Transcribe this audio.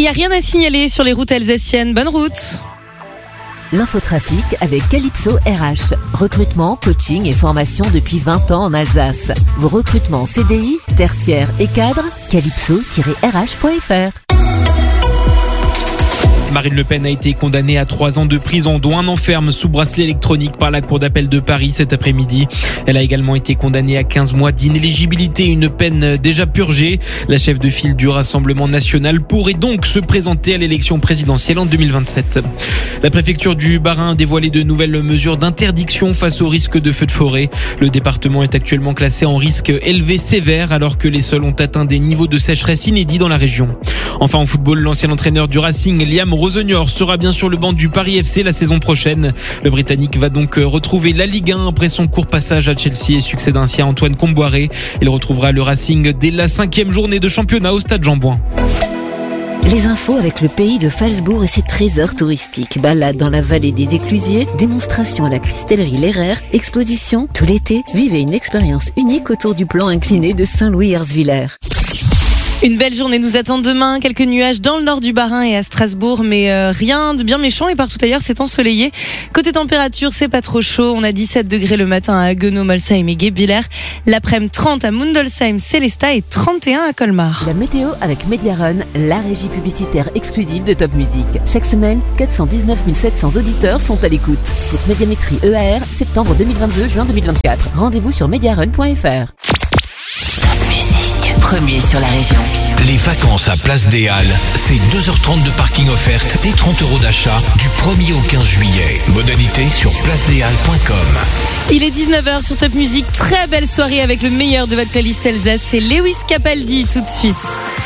n'y a rien à signaler sur les routes alsaciennes. Bonne route. L'infotrafic avec Calypso RH. Recrutement, coaching et formation depuis 20 ans en Alsace. Vos recrutements CDI, tertiaires et cadres, calypso-rh.fr. Marine Le Pen a été condamnée à 3 ans de prison, dont 1 an ferme sous bracelet électronique par la Cour d'appel de Paris cet après-midi. Elle a également été condamnée à 15 mois d'inéligibilité, une peine déjà purgée. La chef de file du Rassemblement national pourrait donc se présenter à l'élection présidentielle en 2027. La préfecture du Bas-Rhin a dévoilé de nouvelles mesures d'interdiction face au risque de feux de forêt. Le département est actuellement classé en risque élevé sévère alors que les sols ont atteint des niveaux de sécheresse inédits dans la région. Enfin en football, l'ancien entraîneur du Racing, Liam Rosenior, sera bien sur le banc du Paris FC la saison prochaine. Le Britannique va donc retrouver la Ligue 1 après son court passage à Chelsea et succède ainsi à Antoine Comboiré. Il retrouvera le Racing dès la 5e journée de championnat au Stade Jean-Bouin. Les infos avec le pays de Phalsbourg et ses trésors touristiques. Balade dans la vallée des Éclusiers, démonstration à la cristallerie L'Herrère, exposition tout l'été. Vivez une expérience unique autour du plan incliné de Saint-Louis-Herzwiller. Une belle journée nous attend demain. Quelques nuages dans le nord du Bas-Rhin et à Strasbourg, mais rien de bien méchant et partout ailleurs c'est ensoleillé. Côté température, c'est pas trop chaud. On a 17 degrés le matin à Haguenau, Molsheim et Guebwiller. L'après-midi 30 à Mundolsheim, Sélestat et 31 à Colmar. La météo avec Mediarun, la régie publicitaire exclusive de Top Music. Chaque semaine, 419 700 auditeurs sont à l'écoute. Cette médiamétrie EAR, septembre 2022, juin 2024. Rendez-vous sur mediarun.fr. Premier sur la région. Les vacances à Place des Halles, c'est 2h30 de parking offerte et 30 € d'achat du 1er au 15 juillet. Modalité sur placedeshalles.com. Il est 19h sur Top Music. Très belle soirée avec le meilleur de votre playlist Alsace. C'est Lewis Capaldi tout de suite.